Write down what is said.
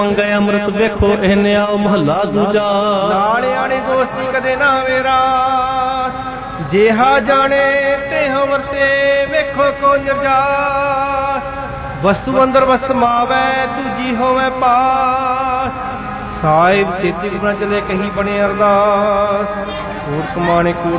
ਮੰਗੇ ਅੰਮ੍ਰਿਤ ਵੇਖੋ ਇਹ ਨਿਆ ਮਹੱਲਾ ਦੂਜਾ। ਨਾਲ ਆਣੇ ਦੋਸਤੀ ਕਦੇ ਨਾ ਵੇਰਾਸ, ਜਿਹਾ ਜਾਣੇ ਤਿਹ ਵਰਤੇ ਵੇਖੋ ਕੋ ਨਿਰਜਾਸ। ਵਸਤੂ ਅੰਦਰ ਵਸਮਾਵੇ ਦੂਜੀ ਹੋਵੇ ਪਾਸ, ਸਾਹਿਬ ਸੇਤੀ ਗੁਣਾ ਚਲੇ ਕਹੀ ਬਣੇ ਅਰਦਾਸ। ਕੋਟ ਕਮਾਣੇ ਕੋਟ